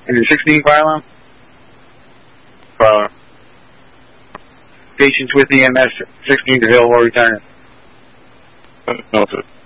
And then 16 fire alarm? Patients with EMS, 16 to available return. Noted.